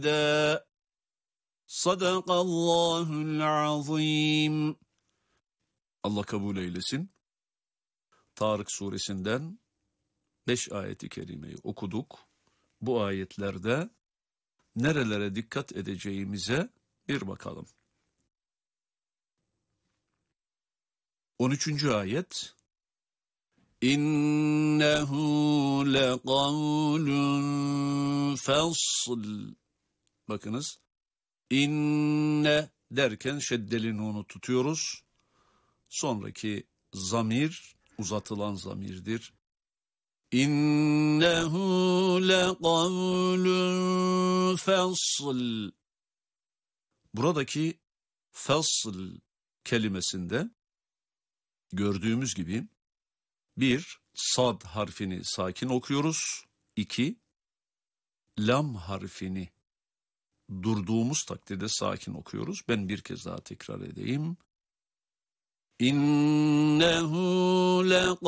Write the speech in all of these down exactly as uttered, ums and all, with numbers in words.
Da Sadakallahul azim. Allah kabul eylesin. Tarık suresinden beş ayeti kerimeyi okuduk. Bu ayetlerde nerelere dikkat edeceğimize bir bakalım. on üçüncü ayet. İnnehu lekavlun fasl. Bakınız. İnne derken şeddeli nunu tutuyoruz. Sonraki zamir uzatılan zamirdir. İnnehu lekavlun fasl. Buradaki fasl kelimesinde gördüğümüz gibi bir, sad harfini sakin okuyoruz. İki, lam harfini durduğumuz takdirde sakin okuyoruz. Ben bir kez daha tekrar edeyim. İnnehu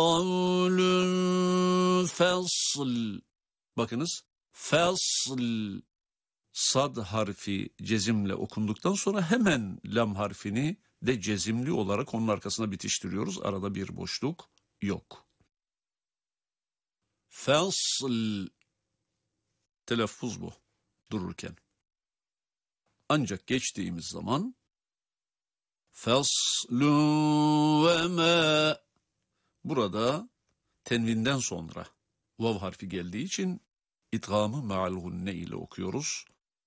lekavlun fasl. Bakınız, fasl sad harfi cezimle okunduktan sonra hemen lam harfini de cezimli olarak onun arkasına bitiştiriyoruz. Arada bir boşluk yok. Fasl telaffuz bu dururken. Ancak geçtiğimiz zaman faslun ve ma, burada tenvinden sonra vav harfi geldiği için idgamı ma'al gunne ile okuyoruz.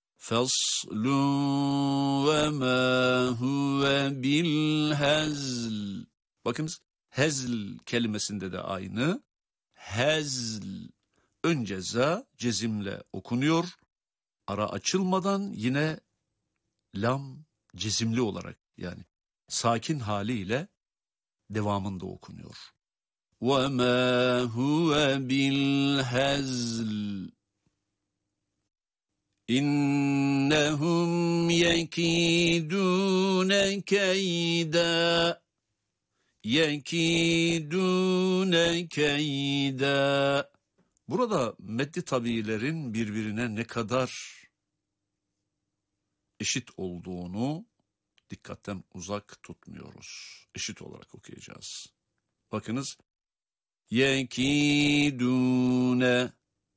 Faslun ve ma huve bil hazl. Bakınız, hezl kelimesinde de aynı. Hezl önce za cezimle okunuyor. Ara açılmadan yine lam cezimli olarak, yani sakin haliyle devamında okunuyor. وَمَا هُوَ بِالْهَزْلِ إِنَّهُمْ يَكِيدُونَ كَيْدًا يَكِيدُونَ كَيْدًا. Burada meddi tabiilerin birbirine ne kadar eşit olduğunu dikkatten uzak tutmuyoruz. Eşit olarak okuyacağız. Bakınız. Yekidune,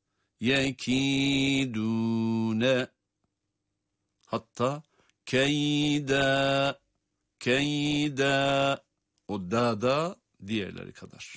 yekidune. Hatta keyda, keyda. O da da diğerleri kadar.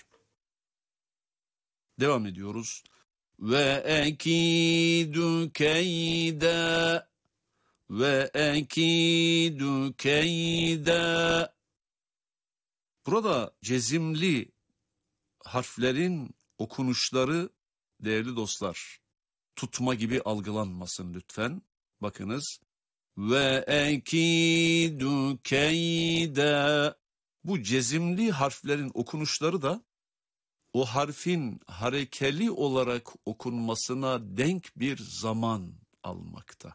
Devam ediyoruz. Ve ekidu keyda. Ve ekidu keyda. Burada cezimli harflerin okunuşları değerli dostlar tutma gibi algılanmasın lütfen. Bakınız. Ve ekidu keyda. Bu cezimli harflerin okunuşları da o harfin harekeli olarak okunmasına denk bir zaman almakta.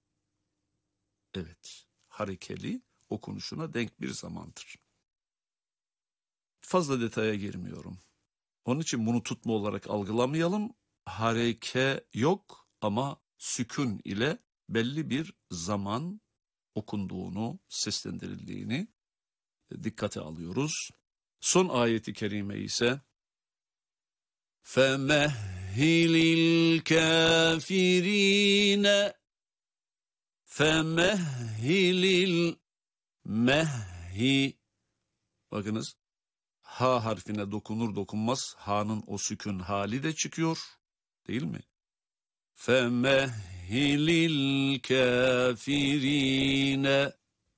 Evet, harekeli okunuşuna denk bir zamandır. Fazla detaya girmiyorum. Onun için bunu tutma olarak algılamayalım. Hareke yok ama sükun ile belli bir zaman okunduğunu, seslendirildiğini dikkate alıyoruz. Son ayeti kerime ise فَمَهِّلِ الْكَافِرِينَ فَمَهِّلِ الْمَهِّ. Bakınız, ha harfine dokunur dokunmaz ha'nın o sükun hali de çıkıyor, değil mi? فَمَهِّلِ الْكَافِرِينَ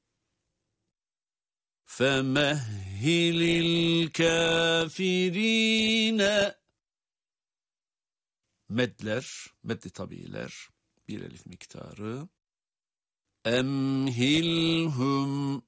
فَمَهِّلِ الْكَافِرِينَ. Medler, meddi tabiiler, bir elif miktarı. Emhilhum,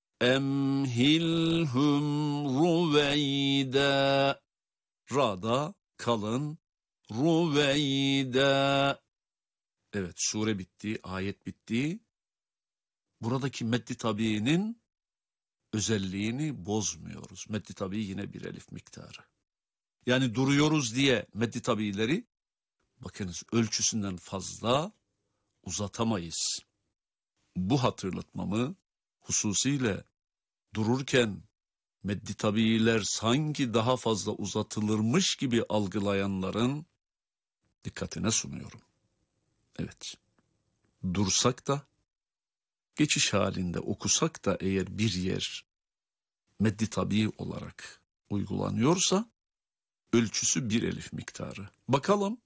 emhilhum ruveyda. Ra'da kalın, ruveyda. Evet, sure bitti, ayet bitti. Buradaki meddi tabiinin özelliğini bozmuyoruz. Meddi tabii yine bir elif miktarı. Yani duruyoruz diye meddi tabiileri bakınız ölçüsünden fazla uzatamayız. Bu hatırlatmamı hususiyle dururken meddi tabiiler sanki daha fazla uzatılırmış gibi algılayanların dikkatine sunuyorum. Evet, dursak da, geçiş halinde okusak da eğer bir yer meddi tabii olarak uygulanıyorsa ölçüsü bir elif miktarı. Bakalım